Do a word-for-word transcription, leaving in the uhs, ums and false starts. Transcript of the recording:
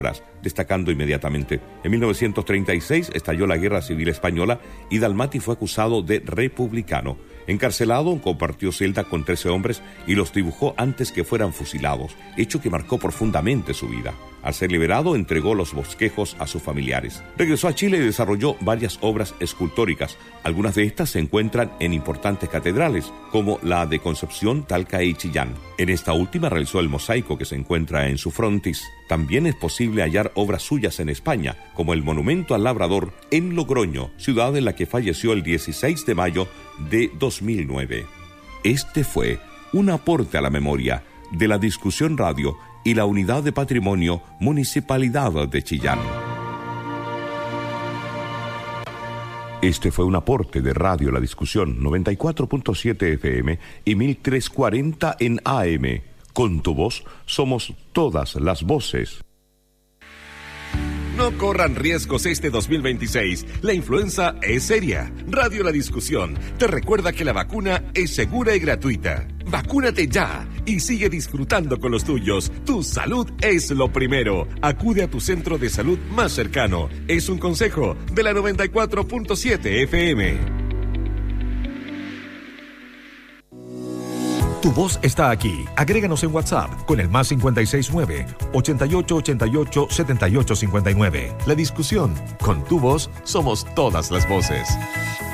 destacando inmediatamente. En mil novecientos treinta y seis estalló la Guerra Civil Española y Dalmati fue acusado de republicano. Encarcelado, compartió celda con trece hombres y los dibujó antes que fueran fusilados, hecho que marcó profundamente su vida. Al ser liberado, entregó los bosquejos a sus familiares. Regresó a Chile y desarrolló varias obras escultóricas. Algunas de estas se encuentran en importantes catedrales, como la de Concepción, Talca y Chillán. En esta última realizó el mosaico que se encuentra en su frontis. También es posible hallar obras suyas en España, como el Monumento al Labrador en Logroño, ciudad en la que falleció el dieciséis de mayo de dos mil nueve. Este fue un aporte a la memoria de la Discusión Radio y la Unidad de Patrimonio Municipalidad de Chillán. Este fue un aporte de Radio La Discusión, noventa y cuatro punto siete F M y mil trescientos cuarenta en A M. Con tu voz somos todas las voces. No corran riesgos este dos mil veintiséis. La influenza es seria. Radio La Discusión te recuerda que la vacuna es segura y gratuita. Vacúnate ya y sigue disfrutando con los tuyos. Tu salud es lo primero. Acude a tu centro de salud más cercano. Es un consejo de la noventa y cuatro punto siete F M. Tu voz está aquí. Agréganos en WhatsApp con el más cincuenta y seis nueve, ochenta y ocho ochenta y ocho, setenta y ocho cincuenta y nueve. La Discusión. Con tu voz somos todas las voces.